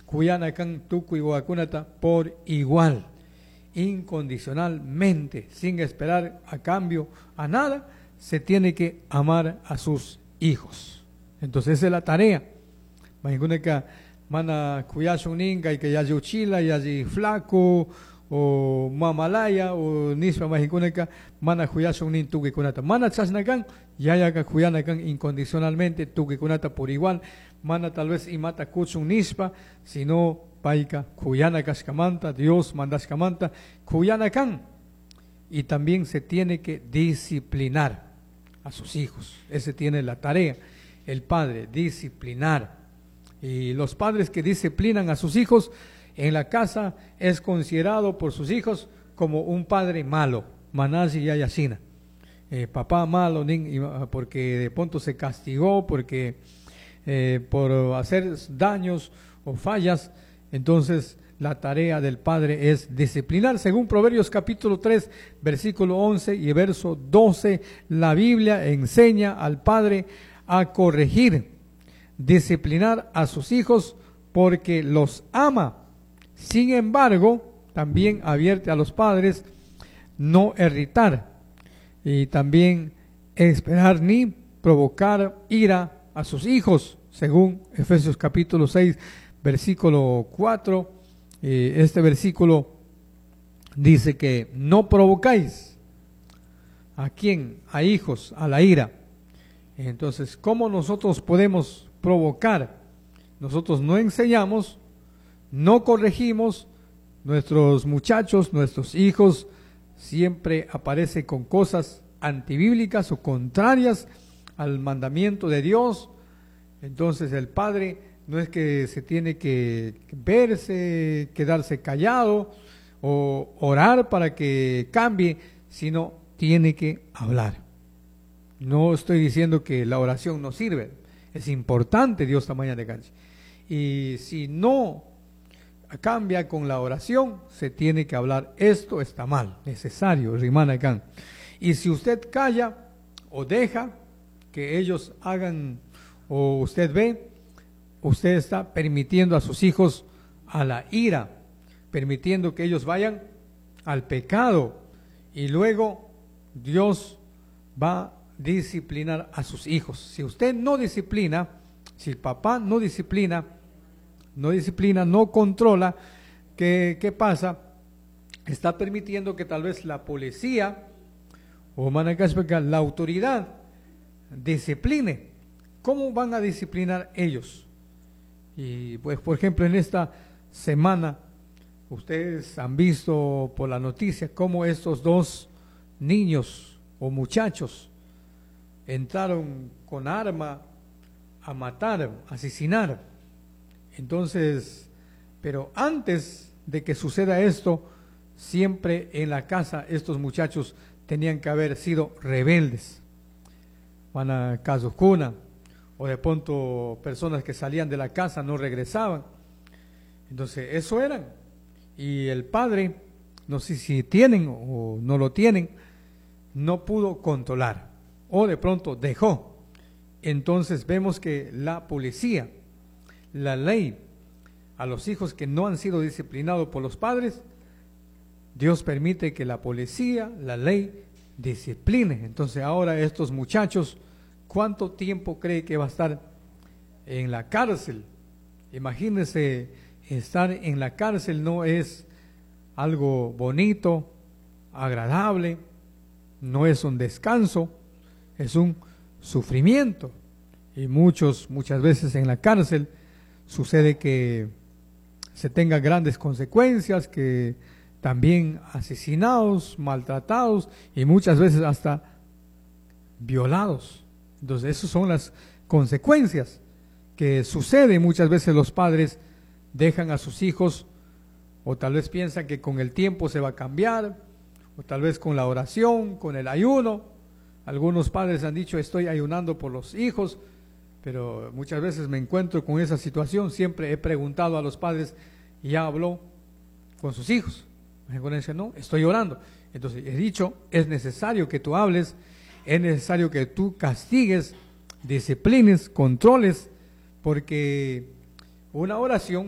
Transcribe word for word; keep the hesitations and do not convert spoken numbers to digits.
Kuyanakan tukuiwakunata por igual, incondicionalmente, sin esperar a cambio a nada, se tiene que amar a sus hijos. Entonces esa es la tarea. Imagínate mana kuyashuninga y que ya uchila, ya flaco, o mamalaya, o nispa imagínate mana kuyashunin tukikunata. Mana chasnakan, ya ya kuyanakan incondicionalmente tukikunata por igual. Mana tal vez imata kuchun nispa, sino paika kuyana kaskamanta, Dios mandaskamanta, kuyanakan. Y también se tiene que disciplinar a sus hijos. Ese tiene la tarea, el padre, disciplinar. Y los padres que disciplinan a sus hijos en la casa es considerado por sus hijos como un padre malo, manasi y ayasina. Eh, papá malo, porque de pronto se castigó, porque eh, por hacer daños o fallas. Entonces la tarea del padre es disciplinar. Según Proverbios capítulo tres, versículo once y verso doce, la Biblia enseña al padre a corregir, disciplinar a sus hijos porque los ama. Sin embargo, también advierte a los padres no irritar y también esperar ni provocar ira a sus hijos, según Efesios capítulo seis, versículo cuatro. Eh, este versículo dice que no provocáis. ¿A quién? A hijos, a la ira. Entonces, ¿cómo nosotros podemos provocar? Nosotros no enseñamos, no corregimos, nuestros muchachos, nuestros hijos siempre aparecen con cosas antibíblicas o contrarias al mandamiento de Dios. Entonces el padre no es que se tiene que verse, quedarse callado o orar para que cambie, sino tiene que hablar. No estoy diciendo que la oración no sirve, es importante Dios tamaña de cancha. Y si no cambia con la oración, se tiene que hablar. Esto está mal, necesario, rimana can. Y si usted calla o deja que ellos hagan o usted ve, usted está permitiendo a sus hijos a la ira, permitiendo que ellos vayan al pecado y luego Dios va a disciplinar a sus hijos. Si usted no disciplina, si el papá no disciplina, no disciplina, no controla, ¿qué, qué pasa? Está permitiendo que tal vez la policía o la autoridad discipline. ¿Cómo van a disciplinar ellos? Y pues, por ejemplo, en esta semana, ustedes han visto por la noticia cómo estos dos niños o muchachos entraron con arma a matar, a asesinar. Entonces, pero antes de que suceda esto, siempre en la casa estos muchachos tenían que haber sido rebeldes. Van a Cazuzcuna, o de pronto personas que salían de la casa no regresaban. Entonces, eso eran. Y el padre, no sé si tienen o no lo tienen, no pudo controlar, o de pronto dejó. Entonces vemos que la policía, la ley, a los hijos que no han sido disciplinados por los padres, Dios permite que la policía, la ley, discipline. Entonces ahora estos muchachos, ¿cuánto tiempo cree que va a estar en la cárcel? Imagínense, estar en la cárcel no es algo bonito, agradable, no es un descanso, es un sufrimiento. Y muchos, muchas veces en la cárcel sucede que se tengan grandes consecuencias, que también asesinados, maltratados y muchas veces hasta violados. Entonces, esas son las consecuencias que suceden. Muchas veces los padres dejan a sus hijos, o tal vez piensan que con el tiempo se va a cambiar, o tal vez con la oración, con el ayuno. Algunos padres han dicho, estoy ayunando por los hijos, pero muchas veces me encuentro con esa situación. Siempre he preguntado a los padres, ¿y ya habló con sus hijos? Me dicen, no, estoy orando. Entonces he dicho, es necesario que tú hables, es necesario que tú castigues, disciplines, controles, porque una oración